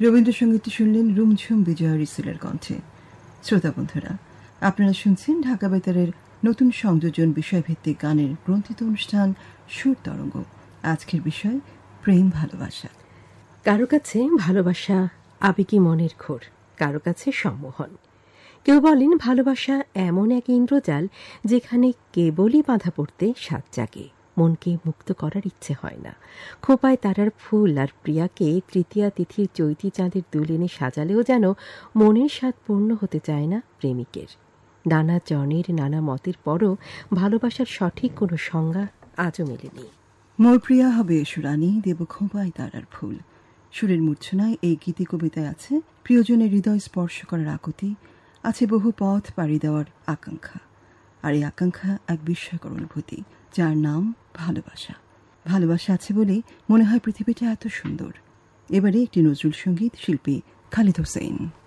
রবীন্দ্রসঙ্গীতটি শুনলেন রুমঝুম বিজয়া রিসেলের কণ্ঠে। শ্রোতা বন্ধুরা, আপনারা শুনছেন ঢাকা বেতারের নতুন সংযোজন বিষয়ভিত্তিক গানের গ্রন্থিত অনুষ্ঠান সুর তরঙ্গ। আজকের বিষয় প্রেম ভালোবাসা। কারো কাছে ভালোবাসা আবেগী মনের ঘোর, কারো কাছে সম্মোহন। কেউ বলেন ভালোবাসা এমন এক ইন্দ্রজাল যেখানে কেবলই বাধা পড়তে স্বাদ জাগে, মনকে মুক্ত করার ইচ্ছে হয় না। খোঁপায় তারার ফুল আর প্রিয়াকে তৃতীয়া তিথির চৈতি চাঁদের দুলিনে সাজালেও যেন মনের স্বাদ পূর্ণ হতে চায় না প্রেমিকের। নানা জনের নানা মতের পরও ভালোবাসার সঠিক কোনো সংজ্ঞা আজও মেলেনি। মোর প্রিয়া হবে সুরানি, দেব খোঁপায় তারার ফুল। সুরের মূর্ছনায় এই গীতি কবিতায় আছে প্রিয়জনের হৃদয় স্পর্শ করার আকুতি, আছে বহু পথ পাড়ি দেওয়ার আকাঙ্ক্ষা। আর এই আকাঙ্ক্ষা এক বিস্ময়কর অনুভূতি, যার নাম ভালোবাসা। ভালোবাসা আছে বলে মনে হয় পৃথিবীটা এত সুন্দর। এবারে একটি নজরুল সঙ্গীত, শিল্পী খালিদ হোসেন।